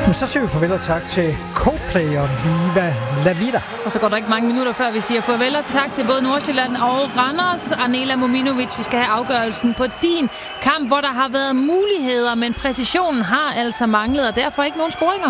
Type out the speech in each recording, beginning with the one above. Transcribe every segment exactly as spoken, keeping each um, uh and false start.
Men så siger vi farvel og tak til co-playeren Viva La Vida. Og så går der ikke mange minutter før vi siger farvel og tak til både Nordsjælland og Randers. Arnela Mominovic, vi skal have afgørelsen på din kamp, hvor der har været muligheder, men præcisionen har altså manglet, og derfor ikke nogen scoringer.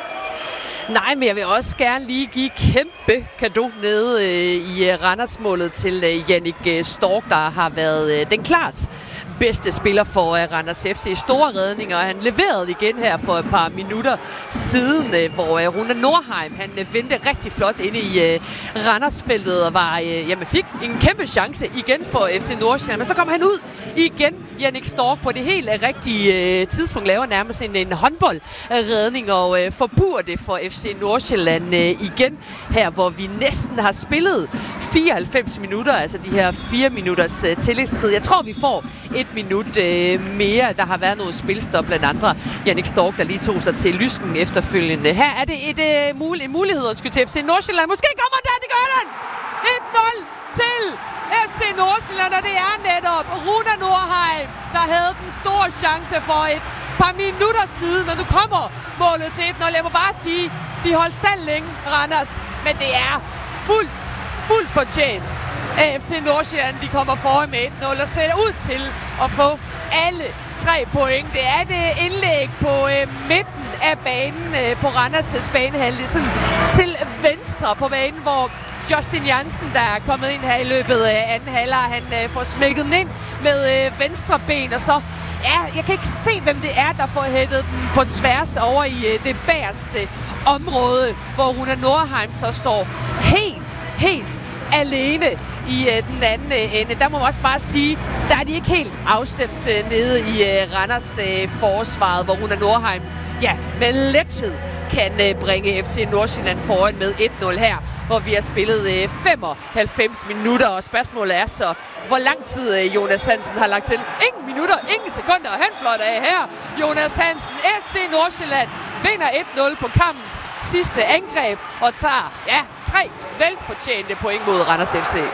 Nej, men jeg vil også gerne lige give kæmpe cadeau nede øh, i Randers-målet til øh, Jannik øh, Stork, der har været øh, den klart bedste spiller for uh, Randers F C. Store redninger, og han leverede igen her for et par minutter siden, uh, hvor uh, Rune Nordheim, han uh, vendte rigtig flot inde i uh, Randersfeltet og var, uh, jamen, fik en kæmpe chance igen for F C Nordsjælland. Men så kom han ud igen, Jannik Stork, på det helt uh, rigtige uh, tidspunkt, laver nærmest en, en håndboldredning og uh, forbuer det for F C Nordsjælland uh, igen her, hvor vi næsten har spillet fireoghalvfems minutter, altså de her fire minutters uh, tillægstid. Jeg tror, vi får et minut øh, mere. Der har været noget spilstop, blandt andre Jannik Stork, der lige tog sig til lysken efterfølgende. Her er det et, øh, mul- en mulighed, undskyld, til F C Nordsjælland. Måske kommer der, det gør den! et nul til F C Nordsjælland, og det er netop Rune Nordheim, der havde den store chance for et par minutter siden, og nu kommer målet til et nul. Jeg må bare sige, de holdt stand længe, Randers, men det er fuldt, fuldt fortjent. F C Nordsjælland, de kommer foran med et nul og ser ud til at få alle tre point. Det er det indlæg på øh, midten af banen øh, på Randers' banehalvdel, sådan til venstre på banen, hvor Justin Jansen, der er kommet ind her i løbet af anden halvleg, han øh, får smækket den ind med øh, venstre ben, og så ja, jeg kan ikke se, hvem det er, der får hættet den på tværs over i øh, det bagerste område, hvor Rune Nordheim så står helt, helt alene i øh, den anden øh, ende. Der må man også bare sige, der er de ikke helt afstemt øh, nede i øh, Randers øh, forsvaret, hvor Rune Nordheim ja, med lethed kan øh, bringe F C Nordsjælland foran med et nul her, hvor vi har spillet øh, femoghalvfems minutter, og spørgsmålet er så, hvor lang tid øh, Jonas Hansen har lagt til. Ingen minutter, ingen sekunder, og han flot af her. Jonas Hansen, F C Nordsjælland, vinder et nul på kampens sidste angreb, og tager, ja, tre velfortjente point mod Randers F C.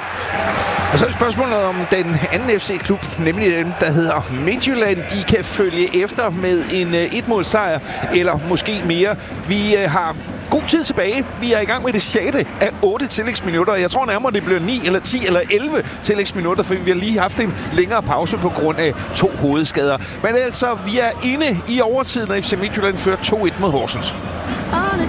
Og så er spørgsmålet om den anden F C-klub, nemlig dem, der hedder Midtjylland. De kan følge efter med en uh, et-målsejr, eller måske mere. Vi uh, har god tid tilbage. Vi er i gang med det sjette af otte tillægsminutter. Jeg tror nærmere, det bliver ni eller ti eller elleve tillægsminutter, for vi har lige haft en længere pause på grund af to hovedskader. Men altså, vi er inde i overtiden, og F C Midtjylland fører to et mod Horsens.